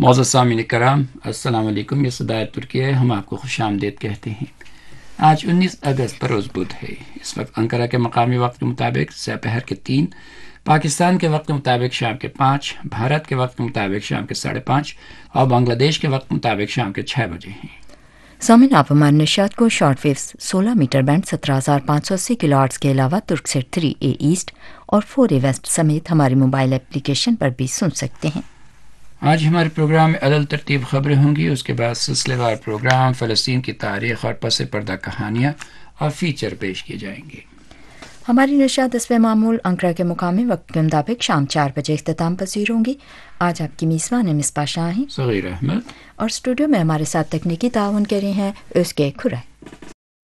मौजूद सामीन कराम, अस्सलाम वालेकुम। ये सदायत तुर्की है, हम आपको खुशामदीद कहते हैं। आज 19 अगस्त बरोज़ बुध है। इस वक्त अंकारा के मकामी वक्त के मुताबिक दोपहर के 3, पाकिस्तान के वक्त के मुताबिक शाम के 5, भारत के वक्त के मुताबिक शाम के 5:30 और बांग्लादेश के वक्त के मुताबिक शाम के 6 बजे हैं। सामिन आप हमारे निशात को short waves 16 metre band 17,580 kilohertz के अलावा तुर्कसेट 3A ईस्ट और 4A वेस्ट समेत हमारे मोबाइल एप्लीकेशन पर भी सुन सकते हैं। आज हमारे प्रोग्राम में अदल तरतीब खबरें होंगी, उसके बाद सिलसिलेवार प्रोग्राम, फ़लस्तीन की तारीख़ और पस पर्दा कहानियाँ और फीचर पेश किए जाएंगे। हमारी निशात इस मामूल अंकरा के मुकामी वक्त के मुताबिक शाम 4 बजे इख्तिताम पसीर होंगी। आज आपकी मेज़बान है मिसबा शाही सगीर अहमद और स्टूडियो में हमारे साथ तकनीकी ताउन कर रहे हैं उसके खुरा।